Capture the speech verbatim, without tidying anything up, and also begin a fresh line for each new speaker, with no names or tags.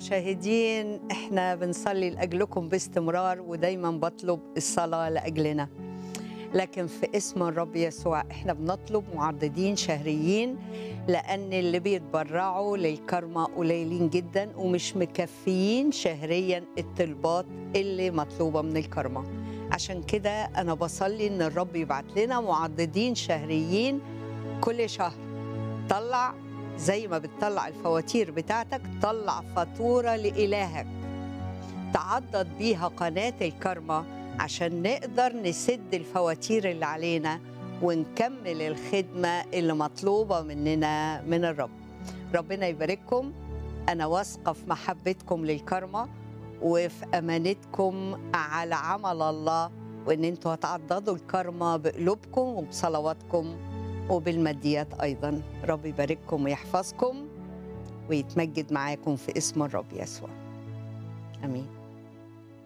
المشاهدين، احنا بنصلي لأجلكم باستمرار ودايما بطلب الصلاة لأجلنا، لكن في اسم الرب يسوع احنا بنطلب معددين شهريين، لأن اللي بيتبرعوا للكرمة قليلين جدا ومش مكفيين شهريا الطلبات اللي مطلوبة من الكرمة. عشان كده أنا بصلي إن الرب يبعت لنا معددين شهريين كل شهر. طلع زي ما بتطلع الفواتير بتاعتك، طلع فاتورة لإلهك تعضد بيها قناة الكرمة عشان نقدر نسد الفواتير اللي علينا ونكمل الخدمة اللي مطلوبة مننا من الرب. ربنا يبارككم. أنا واثقة في محبتكم للكرمة وفي أمانتكم على عمل الله، وإن أنتوا هتعضدوا الكرمة بقلوبكم وبصلواتكم وبالماديات أيضا. رب يبارككم ويحفظكم ويتمجد معاكم في اسم الرب يسوع. آمين.